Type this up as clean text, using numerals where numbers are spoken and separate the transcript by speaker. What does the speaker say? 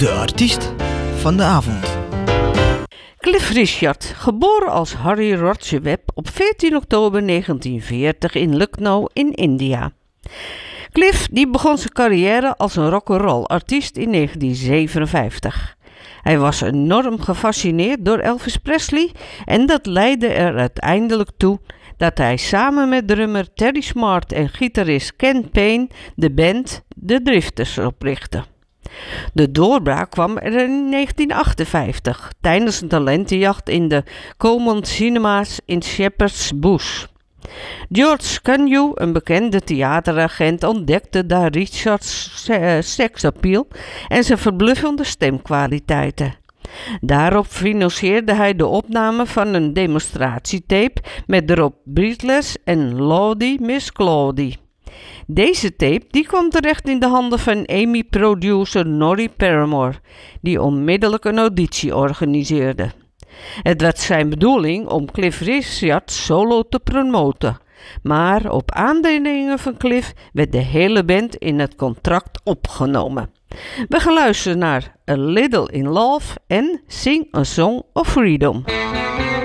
Speaker 1: De artiest van de avond.
Speaker 2: Cliff Richard, geboren als Harry Roger Webb op 14 oktober 1940 in Lucknow in India. Cliff die begon zijn carrière als een rock'n'roll artiest in 1957. Hij was enorm gefascineerd door Elvis Presley en dat leidde er uiteindelijk toe dat hij samen met drummer Terry Smart en gitarist Ken Payne de band The Drifters oprichtte. De doorbraak kwam er in 1958 tijdens een talentenjacht in de Coleman Cinemas in Shepherd's Bush. George Canyu, een bekende theateragent, ontdekte daar Richards seksappeal en zijn verbluffende stemkwaliteiten. Daarop financierde hij de opname van een demonstratietape met erop Breathless en Lordy Miss Claudie. Deze tape die kwam terecht in de handen van Amy-producer Norrie Paramore, die onmiddellijk een auditie organiseerde. Het werd zijn bedoeling om Cliff Richard solo te promoten, maar op aandringen van Cliff werd de hele band in het contract opgenomen. We gaan luisteren naar A Little in Love en Sing a Song of Freedom.